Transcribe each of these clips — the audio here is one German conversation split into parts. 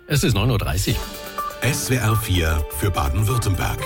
Es ist 9:30 Uhr. SWR 4 für Baden-Württemberg.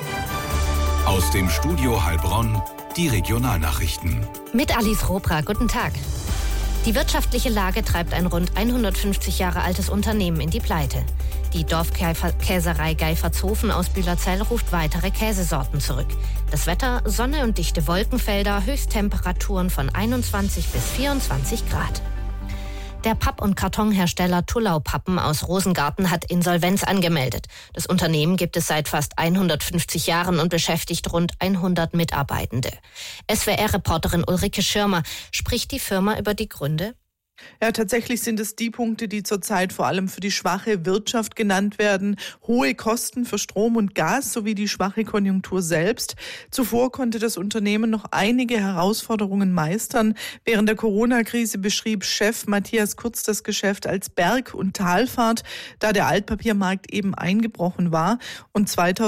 Aus dem Studio Heilbronn die Regionalnachrichten. Mit Alice Robra, guten Tag. Die wirtschaftliche Lage treibt ein rund 150 Jahre altes Unternehmen in die Pleite. Die Dorfkäserei Geifertshofen aus Bühlerzell ruft weitere Käsesorten zurück. Das Wetter: Sonne und dichte Wolkenfelder, Höchsttemperaturen von 21 bis 24 Grad. Der Papp- und Kartonhersteller Tullau Pappen aus Rosengarten hat Insolvenz angemeldet. Das Unternehmen gibt es seit fast 150 Jahren und beschäftigt rund 100 Mitarbeitende. SWR-Reporterin Ulrike Schirmer spricht die Firma über die Gründe. Ja, tatsächlich sind es die Punkte, die zurzeit vor allem für die schwache Wirtschaft genannt werden. Hohe Kosten für Strom und Gas sowie die schwache Konjunktur selbst. Zuvor konnte das Unternehmen noch einige Herausforderungen meistern. Während der Corona-Krise beschrieb Chef Matthias Kurz das Geschäft als Berg- und Talfahrt, da der Altpapiermarkt eben eingebrochen war. Und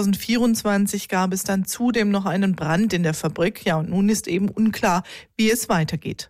2024 gab es dann zudem noch einen Brand in der Fabrik. Ja, und nun ist eben unklar, wie es weitergeht.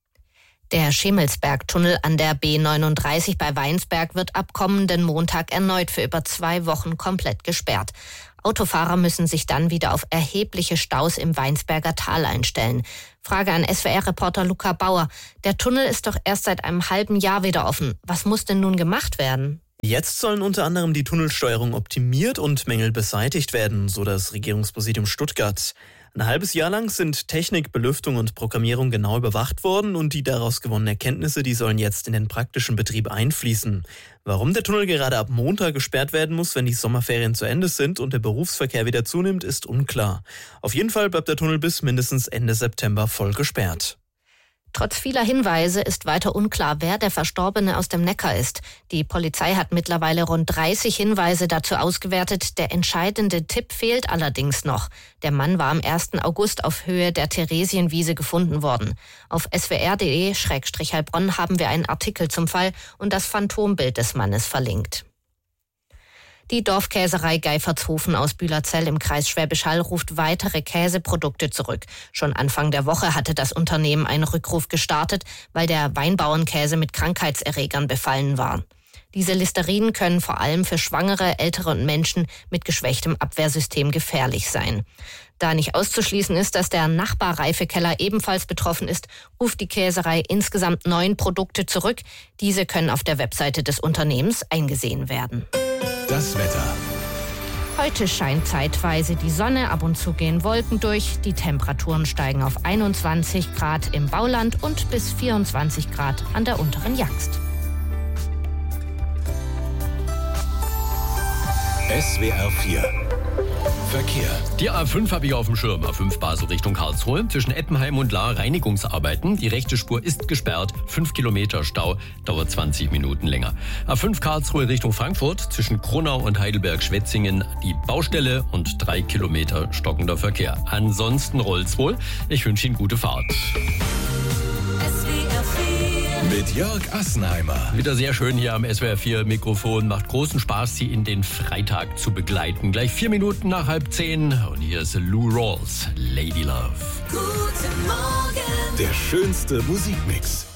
Der Schemelsberg-Tunnel an der B39 bei Weinsberg wird ab kommenden Montag erneut für über 2 Wochen komplett gesperrt. Autofahrer müssen sich dann wieder auf erhebliche Staus im Weinsberger Tal einstellen. Frage an SWR-Reporter Luca Bauer. Der Tunnel ist doch erst seit einem halben Jahr wieder offen. Was muss denn nun gemacht werden? Jetzt sollen unter anderem die Tunnelsteuerung optimiert und Mängel beseitigt werden, so das Regierungspräsidium Stuttgart. Ein halbes Jahr lang sind Technik, Belüftung und Programmierung genau überwacht worden und die daraus gewonnenen Erkenntnisse, die sollen jetzt in den praktischen Betrieb einfließen. Warum der Tunnel gerade ab Montag gesperrt werden muss, wenn die Sommerferien zu Ende sind und der Berufsverkehr wieder zunimmt, ist unklar. Auf jeden Fall bleibt der Tunnel bis mindestens Ende September voll gesperrt. Trotz vieler Hinweise ist weiter unklar, wer der Verstorbene aus dem Neckar ist. Die Polizei hat mittlerweile rund 30 Hinweise dazu ausgewertet. Der entscheidende Tipp fehlt allerdings noch. Der Mann war am 1. August auf Höhe der Theresienwiese gefunden worden. Auf swr.de/Heilbronn haben wir einen Artikel zum Fall und das Phantombild des Mannes verlinkt. Die Dorfkäserei Geifertshofen aus Bühlerzell im Kreis Schwäbisch Hall ruft weitere Käseprodukte zurück. Schon Anfang der Woche hatte das Unternehmen einen Rückruf gestartet, weil der Weinbauernkäse mit Krankheitserregern befallen war. Diese Listerien können vor allem für Schwangere, Ältere und Menschen mit geschwächtem Abwehrsystem gefährlich sein. Da nicht auszuschließen ist, dass der Nachbar Reifekeller ebenfalls betroffen ist, ruft die Käserei insgesamt 9 Produkte zurück. Diese können auf der Webseite des Unternehmens eingesehen werden. Das Wetter. Heute scheint zeitweise die Sonne, ab und zu gehen Wolken durch. Die Temperaturen steigen auf 21 Grad im Bauland und bis 24 Grad an der unteren Jagst. SWR 4 Verkehr. Die A5 habe ich auf dem Schirm. A5 Basel Richtung Karlsruhe. Zwischen Eppenheim und Lahr Reinigungsarbeiten. Die rechte Spur ist gesperrt. 5 Kilometer Stau. Dauert 20 Minuten länger. A5 Karlsruhe Richtung Frankfurt. Zwischen Kronau und Heidelberg-Schwetzingen die Baustelle und 3 Kilometer stockender Verkehr. Ansonsten rollt's wohl. Ich wünsche Ihnen gute Fahrt. Mit Jörg Assenheimer. Wieder sehr schön hier am SWR 4 Mikrofon. Macht großen Spaß, Sie in den Freitag zu begleiten. Gleich 4 Minuten nach 9:30. Und hier ist Lou Rawls, Lady Love. Guten Morgen. Der schönste Musikmix.